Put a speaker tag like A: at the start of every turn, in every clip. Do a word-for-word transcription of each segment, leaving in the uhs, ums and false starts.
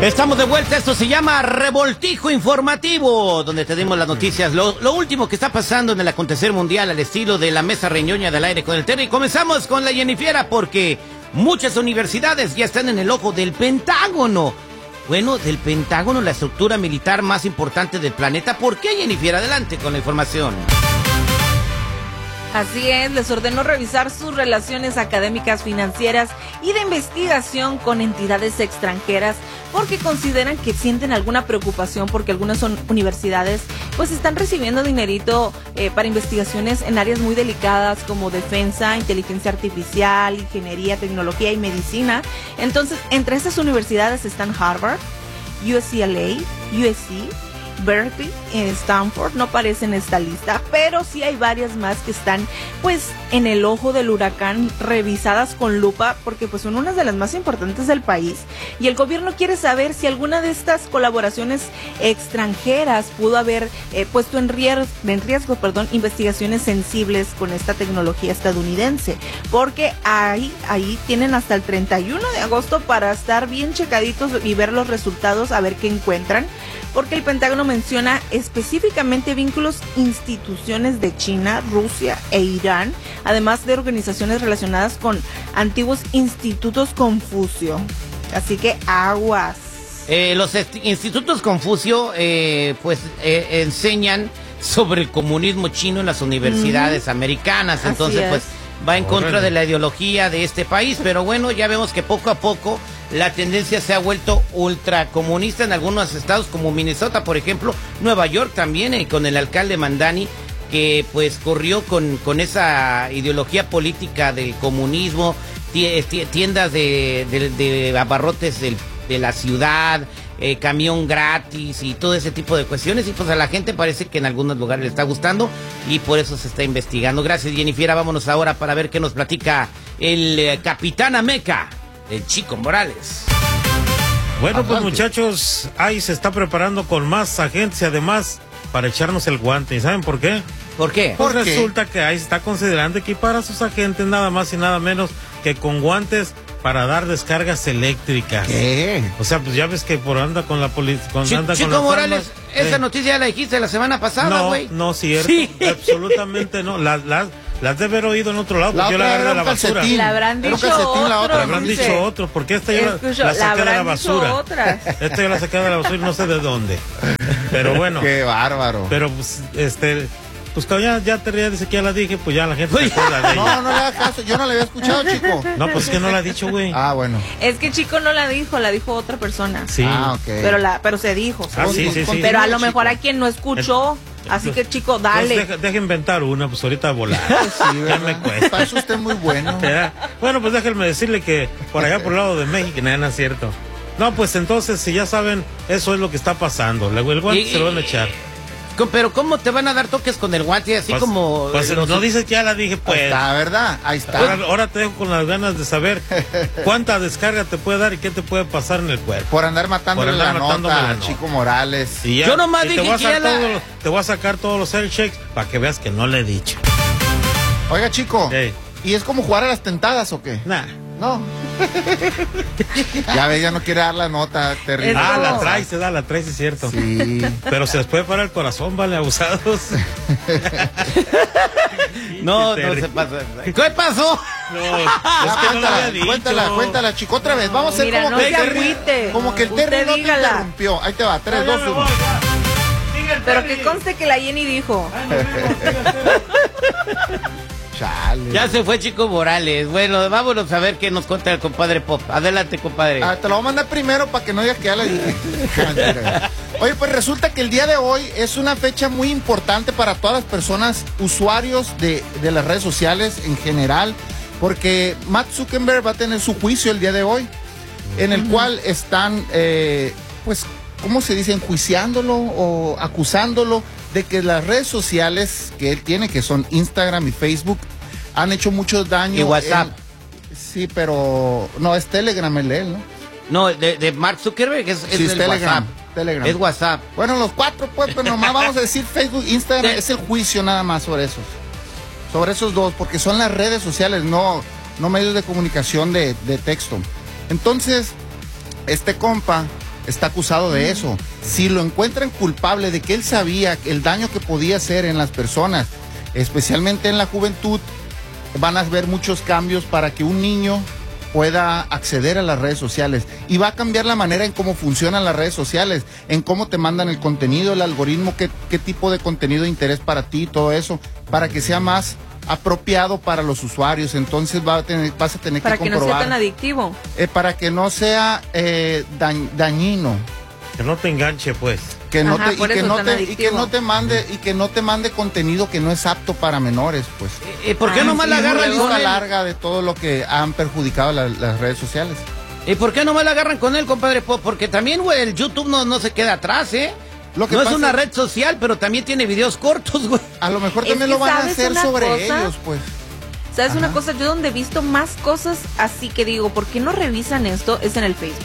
A: Estamos de vuelta, esto se llama Revoltijo Informativo, donde tenemos las noticias, lo, lo último que está pasando en el acontecer mundial al estilo de la mesa reñoña del aire con el Terry. Comenzamos con la Jennifiera porque muchas universidades ya están en el ojo del Pentágono. Bueno, del Pentágono, la estructura militar más importante del planeta. ¿Por qué, Jennifiera? Adelante con la información.
B: Así es, les ordenó revisar sus relaciones académicas, financieras y de investigación con entidades extranjeras porque consideran que sienten alguna preocupación porque algunas son universidades pues están recibiendo dinerito eh, para investigaciones en áreas muy delicadas como defensa, inteligencia artificial, ingeniería, tecnología y medicina. Entonces, entre esas universidades están Harvard, U C L A, U S C, Berkeley, Stanford, no aparecen en esta lista, pero sí hay varias más que están pues en el ojo del huracán, revisadas con lupa, porque pues son unas de las más importantes del país, y el gobierno quiere saber si alguna de estas colaboraciones extranjeras pudo haber eh, puesto en riesgo, en riesgo perdón, investigaciones sensibles con esta tecnología estadounidense, porque ahí, ahí tienen hasta el treinta y uno de agosto para estar bien checaditos y ver los resultados, a ver qué encuentran, porque el Pentágono menciona específicamente vínculos, instituciones de China, Rusia e Irán, además de organizaciones relacionadas con antiguos institutos Confucio. Así que aguas.
A: Eh, los institutos Confucio eh, pues eh, enseñan sobre el comunismo chino en las universidades mm. americanas, entonces pues va en contra de la ideología de este país, pero bueno, ya vemos que poco a poco la tendencia se ha vuelto ultracomunista en algunos estados como Minnesota, por ejemplo, Nueva York también, eh, con el alcalde Mandani, que pues corrió con, con esa ideología política del comunismo, tiendas de, de, de abarrotes del, de la ciudad, eh, camión gratis y todo ese tipo de cuestiones, y pues a la gente parece que en algunos lugares le está gustando y por eso se está investigando. Gracias, Jennifiera. Vámonos ahora para ver qué nos platica el eh, Capitán Ameca, el Chico Morales.
C: Bueno, pues muchachos, ahí se está preparando con más agentes y además para echarnos el guante. ¿Y saben por qué?
A: ¿Por qué?
C: Pues
A: ¿Por
C: resulta
A: qué?
C: que ahí se está considerando equipar a sus agentes nada más y nada menos que con guantes para dar descargas eléctricas.
D: ¿Qué?
C: O sea, pues ya ves que por anda con la policía.
A: Ch Chico Morales, armas, esa eh. noticia ya la dijiste la semana pasada, güey.
C: No, no, cierto. Sí. Absolutamente no. Las, las, las de haber oído en otro lado, porque yo la agarré de la basura.
B: La habrán dicho otro.
C: La otro, habrán dicho
B: dice.
C: otro, porque esta yo Escucho, la, la saqué de la basura. Esta yo la saqué de la basura y no sé de dónde. Pero bueno.
D: Qué bárbaro.
C: Pero pues, este... Pues ya, ya te rías, dice que ya la dije, pues ya la gente se acuerda de ella.
D: No, no le hagas caso, yo no la había escuchado, Chico.
C: No, pues es que no la ha dicho, güey.
D: Ah, bueno.
B: Es que Chico no la dijo, la dijo otra persona.
C: Sí.
D: Ah, ok.
B: Pero, la, pero se dijo.
C: Ah, sí, sí, sí.
B: Pero a lo mejor a quien no escuchó, es, así que Chico, dale.
C: Deja, deja inventar una, pues ahorita a volar.
D: Sí,
C: ya me cuesta.
D: Para eso usted es muy bueno.
C: Bueno, pues déjenme decirle que por allá por el lado de México, nada, no es cierto. No, pues entonces, si ya saben, eso es lo que está pasando. Luego el guante y, se lo van a echar.
A: Pero ¿cómo te van a dar toques con el guante así
C: pues,
A: como...?
C: Pues los... no dices que ya la dije, pues.
D: Ahí está, ¿verdad? Ahí está.
C: Ahora, ahora te dejo con las ganas de saber cuánta descarga te puede dar y qué te puede pasar en el cuerpo.
D: Por andar matándole la nota a Chico Morales.
C: Y ya,
A: yo nomás dije
C: te voy,
A: que ya la...
C: todo, te voy a sacar todos los air checks para que veas que no le he dicho.
D: Oiga, Chico,
C: hey.
D: ¿y es como jugar a las tentadas o qué?
C: Nah.
D: No. Ya ves, ya no quiere dar la nota terrible.
C: Ah, la traes, se da, la traes, es cierto.
D: Sí.
C: Pero se les puede parar el corazón, vale, abusados.
A: No, no se pasa. ¿Qué pasó?
C: No, es
D: ya,
C: que
D: cuéntala,
C: no lo había dicho.
D: cuéntala, cuéntala, Chico, otra vez. Vamos a hacer
B: Mira,
D: como
B: no
D: que,
B: se agüite.
D: como que el Terry no te interrumpió. Ahí te va, tres, dos, uno.
B: Pero que conste que la Jenny dijo.
D: Chale.
A: Ya se fue Chico Morales. Bueno, vámonos a ver qué nos cuenta el compadre Pop. Adelante, compadre.
D: Ah, te lo voy a mandar primero para que no digas que ya le dije. Oye, pues resulta que el día de hoy es una fecha muy importante para todas las personas, usuarios de, de las redes sociales en general, porque Mark Zuckerberg va a tener su juicio el día de hoy, en el uh-huh. cual están, eh, pues, ¿cómo se dice? Enjuiciándolo o acusándolo de que las redes sociales que él tiene, que son Instagram y Facebook, han hecho mucho daño.
A: Y WhatsApp.
D: En... Sí, pero no, es Telegram el de él, ¿no?
A: No, de, de Mark Zuckerberg es, es
D: sí,
A: el
D: Telegram,
A: WhatsApp.
D: Telegram.
A: Es WhatsApp.
D: Bueno, los cuatro, pues, pero nomás vamos a decir Facebook, Instagram, es el juicio nada más sobre esos. Sobre esos dos, porque son las redes sociales, no, no medios de comunicación de, de texto. Entonces, este compa está acusado de eso. Si lo encuentran culpable de que él sabía el daño que podía hacer en las personas, especialmente en la juventud, van a ver muchos cambios para que un niño pueda acceder a las redes sociales, y va a cambiar la manera en cómo funcionan las redes sociales, en cómo te mandan el contenido, el algoritmo, qué, qué tipo de contenido de interés para ti, todo eso, para que sea más apropiado para los usuarios. Entonces va a tener, vas a tener
B: para
D: que
B: que
D: comprobar.
B: no sea tan adictivo.
D: Eh, para que no sea eh, dañ, dañino.
C: Que no te enganche, pues.
D: Que no
B: Ajá,
D: te,
B: por
D: y, que
B: eso
D: no
B: es tan
D: te, y
B: adictivo.
D: que no te mande y que no te mande contenido que no es apto para menores, pues.
A: Eh, ¿Por qué
B: Ah,
A: nomás
B: sí,
A: la agarran
D: Una
A: con
D: lista
A: él?
D: larga de todo lo que han perjudicado la- las redes sociales.
A: ¿Y por qué nomás la agarran con él, compadre? Po- Porque también, güey, el YouTube no, no se queda atrás, ¿eh?
D: Lo que
A: no
D: pasa
A: es una
D: es-
A: red social, pero también tiene videos cortos, güey.
D: A lo mejor
B: Es
D: también
B: que
D: lo van a
B: ¿sabes
D: hacer
B: una
D: sobre
B: cosa?
D: ellos, pues.
B: ¿Sabes
D: Ajá.
B: una cosa? Yo donde he visto más cosas así que digo, ¿por qué no revisan esto? Es en el Facebook.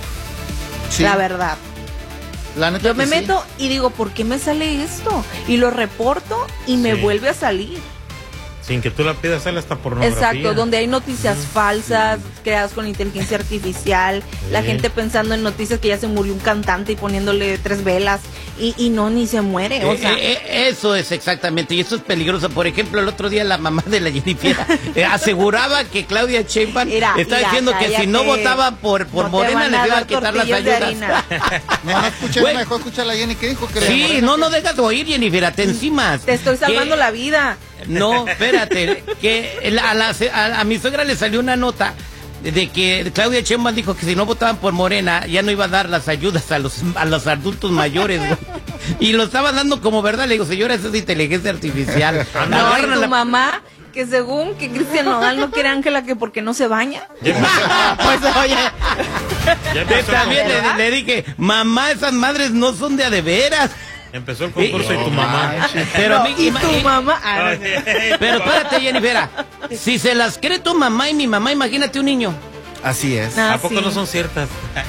D: Sí,
B: La verdad.
D: la neta
B: Yo
D: que
B: me
D: sí.
B: meto y digo, ¿por qué me sale esto? Y lo reporto y me
C: Sí.
B: vuelve a salir.
C: Sin que tú la pidas, sale hasta pornografía.
B: Exacto, donde hay noticias falsas creadas con inteligencia artificial, la
C: Sí.
B: gente pensando en noticias que ya se murió un cantante y poniéndole tres velas y, y no, ni se muere. O
A: Eh,
B: sea,
A: eh, eh, eso es exactamente, y eso es peligroso. Por ejemplo, el otro día la mamá de la Jennifer eh, aseguraba que Claudia Sheinbaum
B: Mira,
A: está
B: mira,
A: diciendo que si no
B: cállate.
A: votaban por, por
B: No te
A: Morena
B: van
A: les
B: a
A: iba a
B: dar
A: quitar las
B: tortillas de
A: ayudas.
B: harina.
D: No, no escuché,
A: Güey.
D: mejor escucha a la Jenny. ¿Qué dijo? Que
A: Sí,
D: Morena
A: no,
D: que-
A: no dejas de oír, Jennifer, te encimas.
B: Te estoy salvando
A: Que-
B: la vida.
A: No, espérate, que la- a, la- a- a mi suegra le salió una nota de que Claudia Sheinbaum dijo que si no votaban por Morena ya no iba a dar las ayudas a los a los adultos mayores, güey. Y lo estaba dando como verdad. Le digo, señora, eso es inteligencia artificial.
B: No,
A: Agarran
B: y
A: a
B: tu
A: la-
B: mamá, que según que Cristian Nodal no quiere a Ángela que porque no se baña.
C: Ya empezó,
A: Pues oye,
C: ya empezó,
A: también
C: el,
A: le, le dije, mamá, esas madres no son de a de veras.
C: empezó el concurso
A: Eh,
C: y tu mamá.
A: Pero,
B: No,
A: mi-
B: y
A: ima-
B: tu
A: eh,
B: mamá. Ah,
C: Ay,
A: pero
C: papá.
A: espérate, Jennifer, si se las cree tu mamá y mi mamá, imagínate un niño.
D: Así es.
B: Ah,
C: ¿A poco
B: sí.
C: no son ciertas?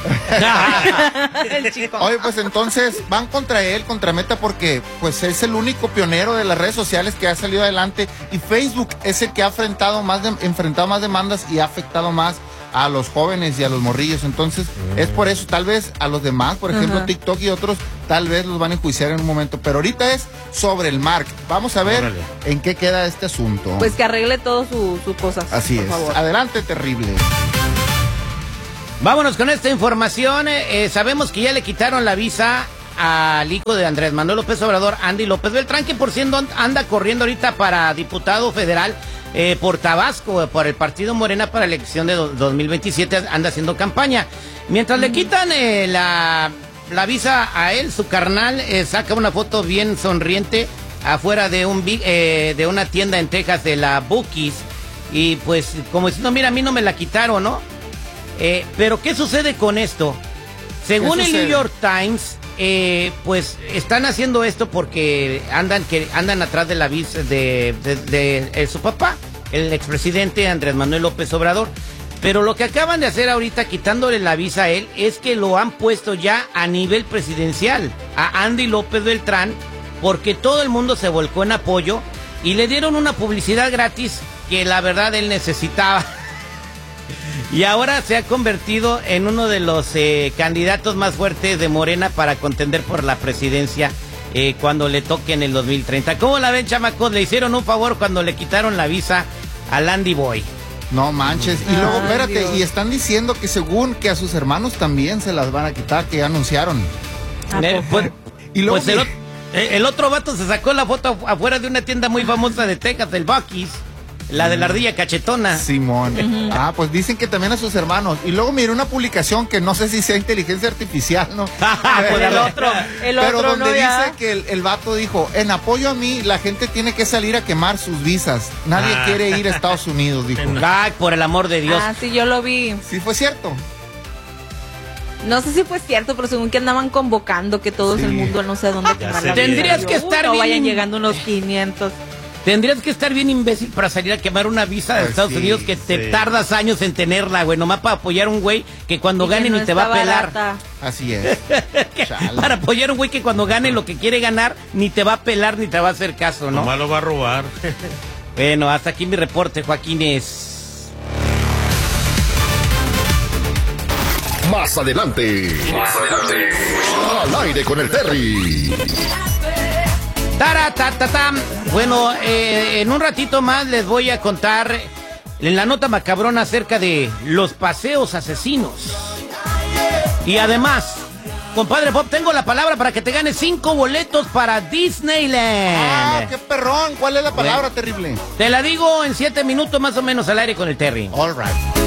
B: El chico.
D: Oye, pues entonces van contra él, contra Meta, porque pues es el único pionero de las redes sociales que ha salido adelante, y Facebook es el que ha enfrentado más, de- enfrentado más demandas y ha afectado más a los jóvenes y a los morrillos. Entonces es por eso, tal vez a los demás, por ejemplo
B: Ajá.
D: TikTok y otros, tal vez los van a enjuiciar en un momento, pero ahorita es sobre el Mark. Vamos a ver
C: Órale.
D: en qué queda este asunto.
B: Pues que arregle todo su, sus cosas.
D: Así
B: por
D: es.
B: favor.
D: Adelante, terrible.
A: Vámonos con esta información. Eh, sabemos que ya le quitaron la visa al hijo de Andrés Manuel López Obrador, Andy López Beltrán, que por cierto anda corriendo ahorita para diputado federal eh, por Tabasco, por el partido Morena para la elección de do- dos mil veintisiete, anda haciendo campaña. Mientras le quitan eh, la, la visa a él, su carnal eh, saca una foto bien sonriente afuera de un big- eh, de una tienda en Texas de la Bookies, y pues como diciendo, mira, a mí no me la quitaron, ¿no? Eh, pero ¿qué sucede con esto? Según
D: ¿Qué
A: el
D: sucede?
A: New York Times, eh, pues están haciendo esto porque andan que andan atrás de la visa de, de- de, eh, su papá, el expresidente Andrés Manuel López Obrador. Pero lo que acaban de hacer ahorita, quitándole la visa a él, es que lo han puesto ya a nivel presidencial, a Andy López Beltrán, porque todo el mundo se volcó en apoyo y le dieron una publicidad gratis que la verdad él necesitaba. Y ahora se ha convertido en uno de los eh, candidatos más fuertes de Morena para contender por la presidencia eh, cuando le toque en el dos mil treinta. ¿Cómo la ven, chamacos? Le hicieron un favor cuando le quitaron la visa a Landy Boy.
D: No manches. Y luego,
B: Ay,
D: espérate,
B: Dios.
D: y están diciendo que según que a sus hermanos también se las van a quitar, que ya anunciaron.
B: ¿A
A: Eh,
B: poco?
A: pues,
D: Y luego
A: pues el,
D: que-
A: ot- eh, el otro vato se sacó la foto afu- afuera de una tienda muy famosa de Texas, el Buc-ee's, la de la ardilla cachetona.
D: Simón. Ah, pues dicen que también a sus hermanos. Y luego miré una publicación que no sé si sea inteligencia artificial, ¿no?
A: Pues el otro.
B: El
D: Pero
B: otro
D: donde
B: no ya.
D: dice que el, el vato dijo, en apoyo a mí, la gente tiene que salir a quemar sus visas. Nadie
C: Ah.
D: quiere ir a Estados Unidos, dijo.
A: Ay, por el amor de Dios.
B: Ah, sí, yo lo vi.
D: Sí, fue cierto.
B: No sé si fue cierto, pero según que andaban convocando que todo
D: Sí.
B: el mundo no sé dónde
C: Ya
B: quemar
C: sé.
B: la
A: Tendrías
B: visa.
A: que
B: Uy,
A: estar
B: no
A: bien-
B: vayan llegando unos quinientos.
A: Tendrías que estar bien imbécil para salir a quemar una visa de
D: Pues
A: Estados
D: sí,
A: Unidos que te
C: sí.
A: tardas años en tenerla, güey. Nomás para apoyar a un güey que cuando
B: Y que
A: gane
B: no
A: ni te va a
B: está
A: pelar.
B: barata.
D: Así es. Chale.
A: Para apoyar a un güey que cuando gane lo que quiere ganar ni te va a pelar ni te va a hacer caso, ¿no?
C: Nomás lo va a robar.
A: Bueno, hasta aquí mi reporte, Joaquín es...
E: Más adelante. Más adelante. Al aire con el Terry.
A: Tara, ta, ta, ta. Bueno, eh, en un ratito más les voy a contar en la nota macabrona acerca de los paseos asesinos. Y además, compadre Bob, tengo la palabra para que te ganes cinco boletos para Disneyland.
D: Ah, qué perrón. ¿Cuál es la palabra, bueno, terrible?
A: Te la digo en siete minutos más o menos al aire con el Terry.
D: All right.